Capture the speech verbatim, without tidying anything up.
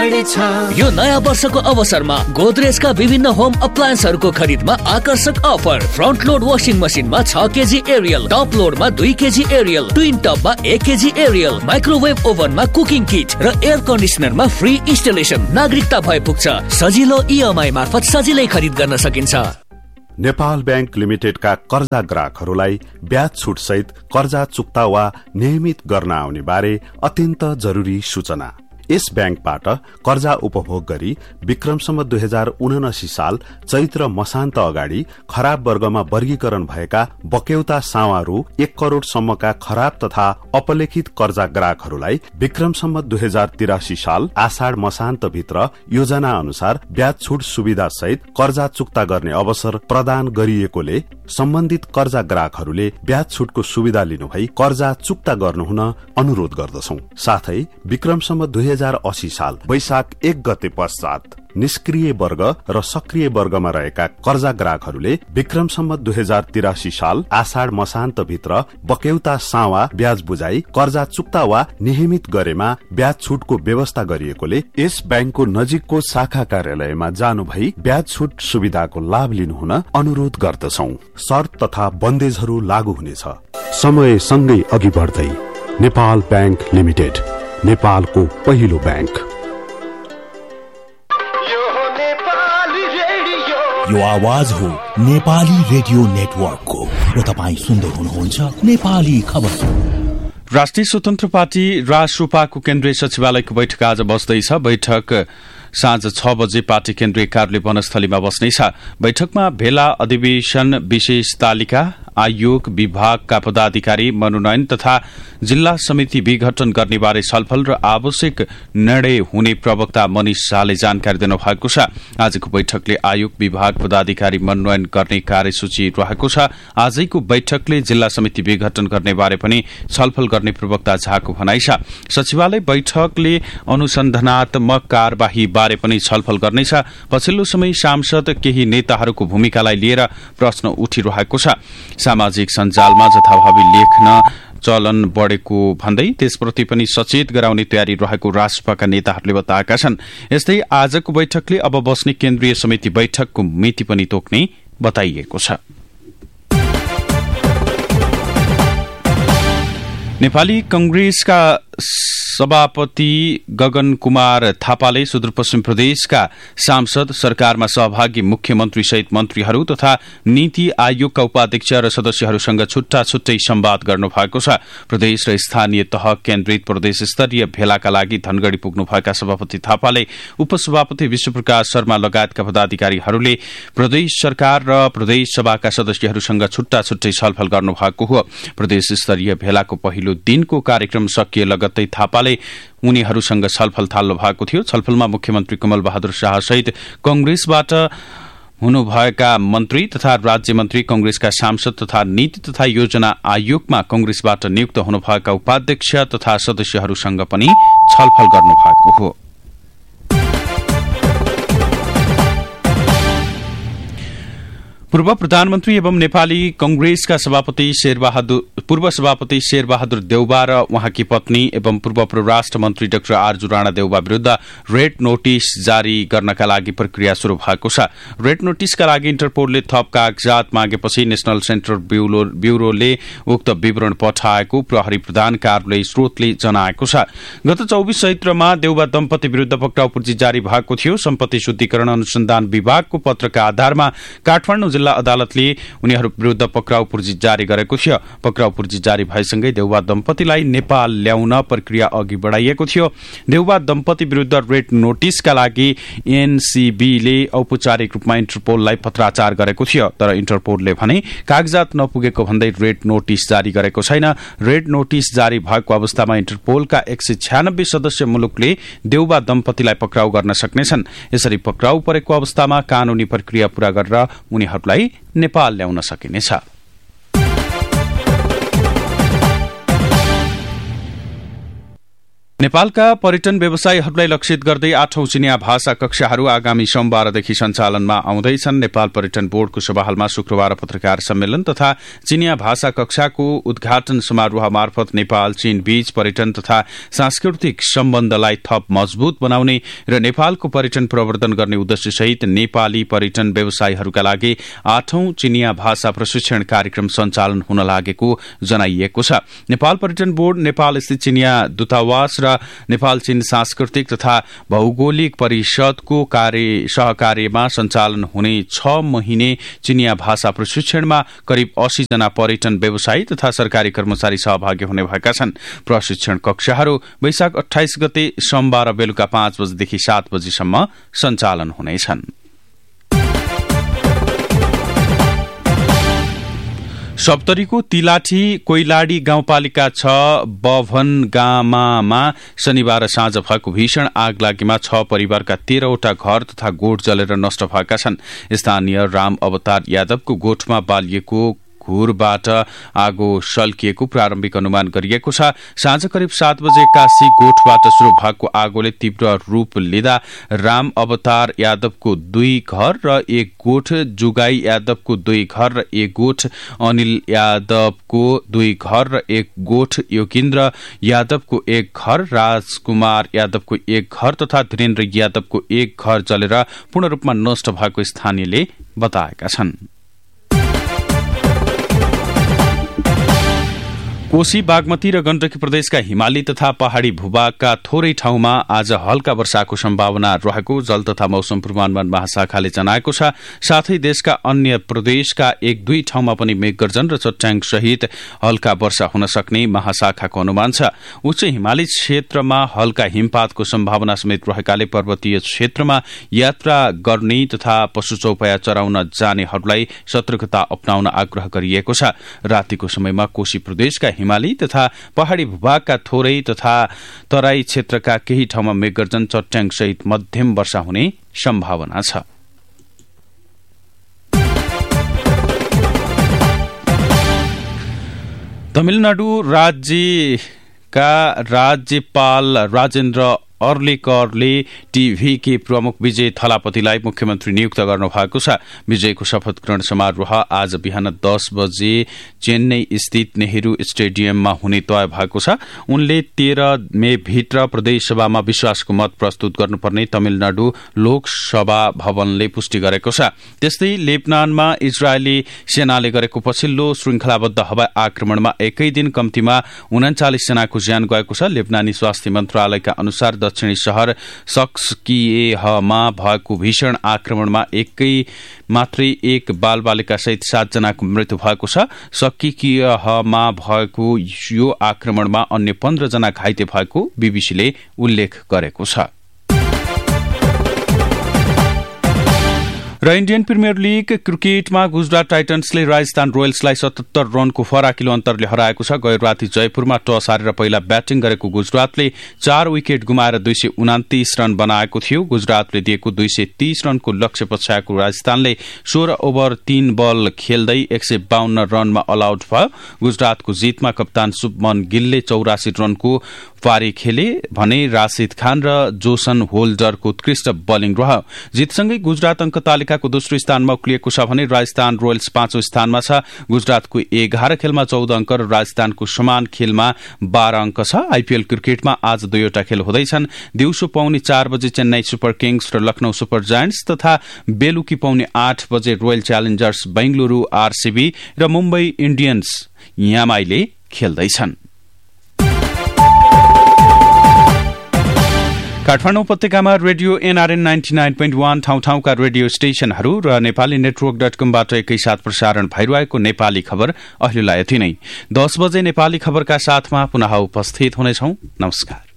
बढ्छ। यो नयाँ वर्षको अवसरमा गोदरेजका विभिन्न होम अप्लायन्सहरूको खरिदमा आकर्षक अफर। फ्रन्ट लोड वासिङ मसिनमा छ केजी एरियल, टप लोडमा दुई केजी एरियल, ट्विन टपमा एक केजी एरियल, माइक्रोवेभ ओभनमा कुकिङ किट र एयर कन्डिसनरमा फ्री इन्स्टलेसन। नागरिकता भए पुग्छ। सजिलो इएमआई मार्फत सजिलै खरिद गर्न सकिन्छ। नेपाल ब्याङ्क लिमिटेडका कर्जा ग्राहकहरूलाई ब्याज छुट सहित कर्जा चुक्ता वा नियमित गर्न आउने बारे अत्यन्त जरुरी सूचना। यस ब्याङ्कबाट कर्जा उपभोग गरी विक्रमसम्म दुई हजार उनासी साल चैत्र मसान्त अगाडि खराब वर्गमा वर्गीकरण भएका बक्यौता सावा रु एक करोड़ सम्मका खराब तथा अपलेखित कर्जा ग्राहकहरूलाई विक्रमसम्म दुई हजार तिरासी साल आषाढ़ मसान्त भित्र योजना अनुसार ब्याज छुट सुविधा सहित कर्जा चुक्ता गर्ने अवसर प्रदान गरिएकोले सम्बन्धित कर्जा ग्राहकहरूले ब्याज छुटको सुविधा लिनुभई कर्जा चुक्ता गर्नुहुन अनुरोध गर्दछौं। साथै विक्रमसम्म दुई हजार अस्सी साल वैशाख एक गते पश्चात निष्क्रिय वर्ग र सक्रिय वर्गमा रहेका कर्जा ग्राहकहरूले विक्रमसम्म दुई हजार तिरासी साल आषाढ़ मसान्त भित्र बक्यौता सावा ब्याज बुझाई कर्जा चुक्ता वा नियमित गरेमा ब्याज छुटको व्यवस्था गरिएकोले यस ब्याङ्कको नजिकको शाखा कार्यालयमा जानु भई ब्याज छुट सुविधाको लाभ लिनुहुन अनुरोध गर्दछौं। शर्त तथा बन्देजहरू लागू हुनेछ। समय सँगै अघि बढ्दै नेपाल ब्याङ्क लिमिटेड, नेपालको पहिलो ब्याङ्क। यो आवाज हो नेपाली रेडियो नेटवर्कको र तपाईँ सुन्दै हुनुहुन्छ नेपाली खबर। राष्ट्रिय स्वतन्त्र पार्टी रासुपाको केन्द्रीय सचिवालयको बैठक आज बस्दैछ। बैठक साँझ छ बजे पार्टी केन्द्रीय कार्यालय वनस्थलीमा बस्नेछ। बैठकमा भेला अधिवेशन विशेष तालिका, आयोग विभागका पदाधिकारी मनोनयन तथा जिल्ला समिति विघटन गर्ने बारे छलफल र आवश्यक निर्णय हुने प्रवक्ता मनिष शाहले जानकारी दिनुभएको छ। आजको बैठकले आयोग विभाग पदाधिकारी मनोनयन गर्ने कार्यसूची रहेको छ। आजैको बैठकले जिल्ला समिति विघटन गर्ने बारे पनि छलफल गर्ने प्रवक्ता झाको भनाइ छ। सचिवालय बैठकले अनुसन्धानात्मक कार्यवाही बारे पनि छलफल गर्नेछ। पछिल्लो समय सांसद केही नेताहरूको भूमिकालाई लिएर प्रश्न उठिरहेको छ। सामाजिक सञ्जालमा जथाभावी लेख्न चलन बढ़ेको भन्दै त्यसप्रति पनि सचेत गराउने तयारी रहेको रासपाका नेताहरूले बताएका छन्। यस्तै आजको बैठकले अब बस्ने केन्द्रीय समिति बैठकको मिति पनि तोक्ने बताइएको छ। नेपाली कंग्रेसका सभापति गगन कुमार थापाले सुदूरपश्चिम प्रदेशका सांसद, सरकारमा सहभागी मुख्यमन्त्री सहित मन्त्रीहरू तथा नीति आयोगका उपाध्यक्ष र सदस्यहरूसँग छुट्टा छुट्टै संवाद गर्नुभएको छ। प्रदेश र स्थानीय तह केन्द्रित प्रदेश स्तरीय भेलाका लागि धनगढ़ी पुग्नुभएका सभापति थापाले उपसभापति विश्वप्रकाश शर्मा लगायतका पदाधिकारीहरूले प्रदेश सरकार र प्रदेश सभाका सदस्यहरूसँग छुट्टा छुट्टै छलफल गर्नुभएको हो। प्रदेश स्तरीय भेलाको पहिलो दिनको कार्यक्रम सकिए लगत्तै थापाले उनीहरूसँग छलफल थाल्नु भएको थियो। छलफलमा मुख्यमन्त्री कमल बहादुर शाह सहित कंग्रेसबाट हुनुभएका मन्त्री तथा राज्य मन्त्री, कंग्रेसका सांसद तथा नीति तथा योजना आयोगमा कंग्रेसबाट नियुक्त हुनुभएका उपाध्यक्ष तथा सदस्यहरूसँग पनि छलफल गर्नुभएको हो। पूर्व प्रधानमन्त्री एवं नेपाली कंग्रेसका सभापति शेरबहादुर पूर्व सभापति शेरबहादुर देउबा र उहाँकी पत्नी एवं पूर्व परराष्ट्र मन्त्री डाक्टर आरजू राणा देउबा विरूद्ध रेड नोटिस जारी गर्नका लागि प्रक्रिया शुरू भएको छ। रेड नोटिसका लागि इन्टरपोलले थप कागजात मागेपछि नेशनल सेन्ट्रल ब्यूरो ब्यूरोले उक्त विवरण पठाएको प्रहरी प्रधान कार्यालय स्रोतले जनाएको छ। गत चौबीस चैत्रमा देउबा दम्पति विरूद्ध पक्राउ पूर्जी जारी भएको थियो। सम्पत्ति शुद्धिकरण अनुसन्धान विभागको पत्रका आधारमा काठमाडौँ जिल्ला अदालतले उनीहरू विरूद्ध पक्राउ पूर्जी जारी गरेको थियो। पक्राउ पूर्जी जारी भएसँगै देउबा दम्पतिलाई नेपाल ल्याउन प्रक्रिया अघि बढाइएको थियो। देउबा दम्पति विरूद्ध रेड नोटिसका लागि एनसीबीले औपचारिक रूपमा इन्टरपोललाई पत्राचार गरेको थियो, तर इन्टरपोलले भने कागजात नपुगेको भन्दै रेड नोटिस जारी गरेको छैन। रेड नोटिस जारी भएको अवस्थामा इन्टरपोलका एक सय छ्यानब्बे सदस्य मुलुकले देउबा दम्पतिलाई पक्राउ गर्न सक्नेछन्। यसरी पक्राउ परेको अवस्थामा कानूनी प्रक्रिया पूरा गरेर उनीहरू नेपाल ल्याउन सकिनेछ। नेपालका पर्यटन व्यवसायीहरूलाई लक्षित गर्दै आठौं चिनिया भाषा कक्षाहरू आगामी सोमबारदेखि सञ्चालनमा आउँदैछन्। नेपाल पर्यटन बोर्डको सभाहालमा शुक्रबार पत्रकार सम्मेलन तथा चिनिया भाषा कक्षाको उद्घाटन समारोह मार्फत नेपाल चीन बीच पर्यटन तथा सांस्कृतिक सम्बन्धलाई थप मजबूत बनाउने र नेपालको पर्यटन प्रवर्धन गर्ने उद्देश्यसहित नेपाली पर्यटन व्यवसायीहरूका लागि आठौं चिनिया भाषा प्रशिक्षण कार्यक्रम सञ्चालन हुन लागेको जनाइएको छ। नेपाल पर्यटन बोर्ड, नेपाल स्थित चिनिया दूतावास र नेपाल चीन सांस्कृतिक तथा भौगोलिक परिषदको कार्य सहकार्यमा सञ्चालन हुने छ महिने चिनिया भाषा प्रशिक्षणमा करिब अस्सी जना पर्यटन व्यवसायी तथा सरकारी कर्मचारी सहभागी हुने भएका छन्। प्रशिक्षण कक्षाहरू वैशाख अठाइस गते सोमबार बेलुका पाँच बजेदेखि सात बजेसम्म सञ्चालन हुनेछन्। सप्तरीको तिलाठी कोइलाडी गाउँपालिका छ बभनगामामा शनिबार साँझ भएको भीषण आग लागेमा छ परिवारका तेह्रवटा घर तथा गोठ जलेर नष्ट भएका छन्। स्थानीय राम अवतार यादवको गोठमा बालिएको घुरबाट आगो सल्किएको प्रारम्भिक अनुमान गरिएको छ। साँझ करिब सात बजे एक्कासी गोठबाट शुरू भएको आगोले तीव्र रूप लिँदा राम अवतार यादवको दुई घर र एक गोठ, जुगाई यादवको दुई घर र एक गोठ, अनिल यादवको दुई घर र एक गोठ, योगेन्द्र यादवको एक घर, राजकुमार यादवको एक घर तथा धीरेन्द्र यादवको एक घर जलेर पूर्ण रूपमा नष्ट भएको स्थानीयले बताएका छन्। कोशी, बागमती र गण्डकी प्रदेशका हिमाली तथा पहाड़ी भूभागका थोरै ठाउँमा आज हल्का वर्षाको सम्भावना रहेको जल तथा मौसम पूर्वानुमान महाशाखाले जनाएको छ। साथै देशका अन्य प्रदेशका एक दुई ठाउँमा पनि मेघगर्जन र चट्याङ सहित हल्का वर्षा हुन सक्ने महाशाखाको अनुमान छ। उच्च हिमाली क्षेत्रमा हल्का हिमपातको सम्भावना समेत रहेकाले पर्वतीय क्षेत्रमा यात्रा गर्ने तथा पशु चौपाया चराउन जानेहरूलाई सतर्कता अपनाउन आग्रह गरिएको छ। रातिको समयमा कोशी प्रदेशका हिमाली तथा पहाड़ी भूभागका थोरै तथा तराई क्षेत्रका केही ठाउँमा मेघगर्जन, चट्याङ सहित मध्यम वर्षा हुने सम्भावना छ। तमिलनाडु राज्यका राज्यपाल राजेन्द्र अर्लेकरले टीभीके प्रमुख विजय थलापतिलाई मुख्यमन्त्री नियुक्त गर्नु भएको छ। विजयको शपथ ग्रहण समारोह आज बिहान दस बजे चेन्नई स्थित नेहरू स्टेडियममा हुने तय भएको छ। उनले तेह्र मे भित्र प्रदेशसभामा विश्वासको मत प्रस्तुत गर्नुपर्ने तमिलनाडु लोकसभा भवनले पुष्टि गरेको छ। त्यस्तै लेबनानमा इजरायली सेनाले गरेको पछिल्लो श्रृंखलाबद्ध हवाई आक्रमणमा एकै दिन कम्तीमा उनाचालिस जनाको ज्यान गएको छ। लेबनानी स्वास्थ्य मन्त्रालयका अनुसार दक्षिणी शहर सक्सिएहमा भएको भीषण आक्रमणमा एकै मात्रै एक बालबालिका सहित सात जनाको मृत्यु भएको छ। सक्सिएहमा भएको यो आक्रमणमा अन्य पन्ध्र जना घाइते भएको बीबीसीले उल्लेख गरेको छ। र इण्डियन प्रिमियर लीग क्रिकेटमा गुजरात टाइटन्सले राजस्थान रोयल्सलाई सतहत्तर रनको फराकिलो अन्तरले हराएको छ। गैर राति जयपुरमा टस हारेर पहिला ब्याटिङ गरेको गुजरातले चार विकेट गुमाएर दुई सय उनातिस रन बनाएको थियो। गुजरातले दिएको दुई सय तीस रनको लक्ष्य पछ्याएको राजस्थानले सोह्र ओभर तीन बल खेल्दै एक सय बाहन्न रनमा अल आउट भयो। गुजरातको जितमा कप्तान शुभमन गिलले चौरासी रनको पारी खेले भने राशिद खान र जोसन होल्डरको उत्कृष्ट बलिङ रह्यो। जितसँगै गुजरात अंक तालिकाको दोस्रो स्थानमा उक्लिएको छ भने राजस्थान रोयल्स पाँचौं स्थानमा छ। गुजरातको एघार खेलमा चौध अंक र राजस्थानको समान खेलमा बाह्र अंक छ। आईपीएल क्रिकेटमा आज दुईवटा खेल हुँदैछन्। दिउँसो पाउने चार बजे चेन्नई सुपर किङ्स र लखनऊ सुपर जायन्ट्स तथा बेलुकी पाउने आठ बजे रोयल च्यालेन्जर्स बेंगलुरू आरसीबी र मुम्बई इण्डियन्स यामाईले खेल्दैछन्। काठमाडौँ उपत्यकामा radio NRN ninety nine point one ठाउँ ठाउँका रेडियो स्टेशनहरू र नेपाली नेटवर्क डट कमबाट एकैसाथ प्रसारण भइरहेको नेपाली खबर अहिलेलाई यति नै। दस बजे नेपाली खबरका साथमा पुनः उपस्थित हुनेछौं। नमस्कार।